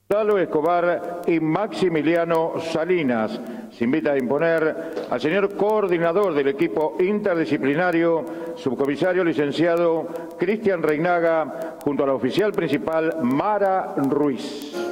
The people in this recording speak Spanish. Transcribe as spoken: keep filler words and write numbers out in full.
Gonzalo Escobar y Maximiliano Salinas. Se invita a imponer al señor coordinador del equipo interdisciplinario, subcomisario licenciado Cristian Reinaga, junto a la oficial principal Mara Ruiz.